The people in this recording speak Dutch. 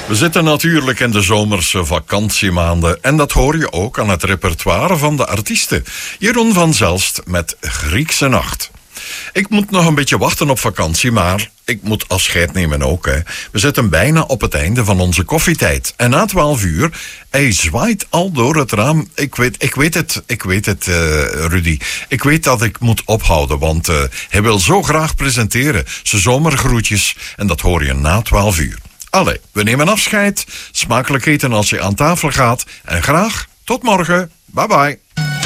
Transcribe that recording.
We zitten natuurlijk in de zomerse vakantiemaanden en dat hoor je ook aan het repertoire van de artiesten. Jeroen van Zelst met Griekse Nacht. Ik moet nog een beetje wachten op vakantie, maar ik moet afscheid nemen ook. Hè. We zitten bijna op het einde van onze koffietijd. En na 12 uur, hij zwaait al door het raam. Ik weet het, Rudy. Ik weet dat ik moet ophouden, want hij wil zo graag presenteren. Zijn zomergroetjes, en dat hoor je na 12 uur. Allee, we nemen afscheid. Smakelijk eten als je aan tafel gaat. En graag tot morgen. Bye bye.